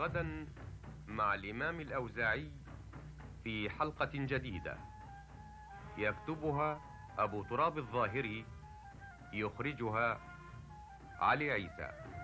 غدا مع الإمام الأوزاعي في حلقة جديدة، يكتبها أبو تراب الظاهري، يخرجها علي عيسى.